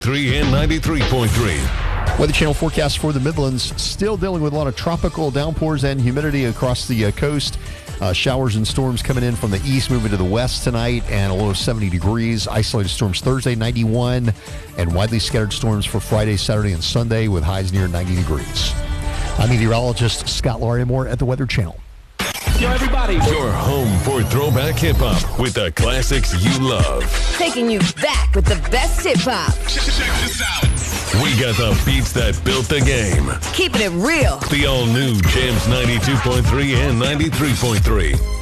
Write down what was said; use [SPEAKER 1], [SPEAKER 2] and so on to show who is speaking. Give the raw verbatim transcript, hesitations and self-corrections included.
[SPEAKER 1] three and ninety-three point three.
[SPEAKER 2] Weather Channel forecast for the Midlands, still dealing with a lot of tropical downpours and humidity across the uh, coast. Uh, showers and storms coming in from the east, moving to the west tonight, and a low of seventy degrees. Isolated storms Thursday, ninety-one, and widely scattered storms for Friday, Saturday, and Sunday with highs near ninety degrees. I'm meteorologist Scott Larimore at the Weather Channel.
[SPEAKER 3] Yo, everybody.
[SPEAKER 1] Your home for throwback hip-hop with the classics you love.
[SPEAKER 4] Taking you back with the best hip-hop.
[SPEAKER 1] Check this out. We got the beats that built the game.
[SPEAKER 4] Keeping it real.
[SPEAKER 1] The all-new Jams ninety-two point three and ninety-three point three.